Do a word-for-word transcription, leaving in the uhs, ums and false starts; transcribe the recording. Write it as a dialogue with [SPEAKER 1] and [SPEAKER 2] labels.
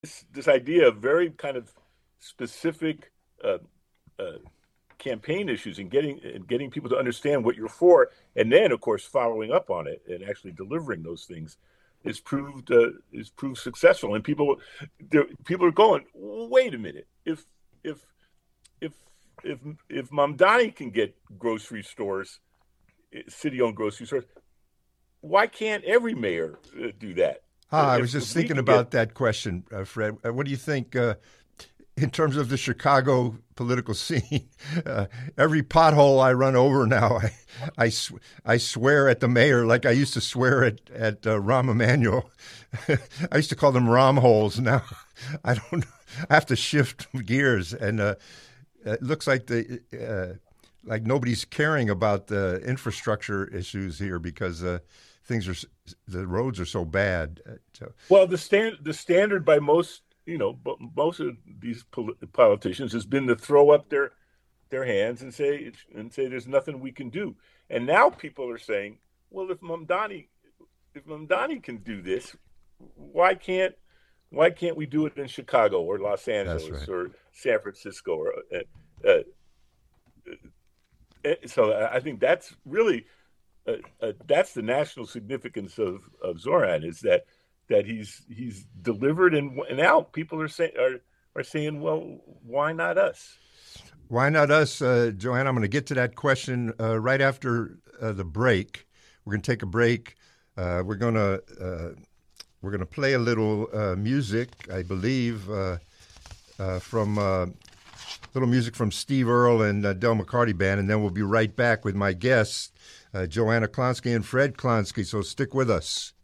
[SPEAKER 1] this, this idea of very kind of specific uh, uh, campaign issues and getting and getting people to understand what you're for, and then of course following up on it and actually delivering those things is proved uh, is proved successful. And people people are going, wait a minute, if if if if if Mamdani can get grocery stores, city-owned grocery stores, why can't every mayor uh, do that?
[SPEAKER 2] Ah, I was
[SPEAKER 1] If,
[SPEAKER 2] just
[SPEAKER 1] if we
[SPEAKER 2] thinking
[SPEAKER 1] can get
[SPEAKER 2] about that question, uh, Fred. Uh, what do you think uh, in terms of the Chicago political scene? Uh, every pothole I run over now, I, I, sw- I swear at the mayor like I used to swear at, at uh, Rahm Emanuel. I used to call them Rom holes. Now I don't I have to shift gears. And uh, it looks like the uh, like nobody's caring about the infrastructure issues here because uh, things are the roads are so bad. Uh, So,
[SPEAKER 1] Well, the stand the standard by most you know most of these pol- politicians has been to throw up their their hands and say and say there's nothing we can do. And now people are saying, well, if Mamdani if Mamdani can do this, why can't why can't we do it in Chicago or Los
[SPEAKER 2] that's
[SPEAKER 1] Angeles
[SPEAKER 2] right.
[SPEAKER 1] or San Francisco or uh, uh, uh, so I think that's really uh, uh, that's the national significance of of Zoran is that that he's he's delivered and, and now people are saying are are saying, well, why not us?
[SPEAKER 2] Why not us, uh, Joanna? I'm going to get to that question uh, right after uh, the break. We're going to take a break. Uh, we're going to uh, we're going to play a little uh, music, I believe, uh, uh, from uh, little music from Steve Earle and uh, Del McCarty Band, and then we'll be right back with my guests, uh, Joanna Klonsky and Fred Klonsky. So stick with us.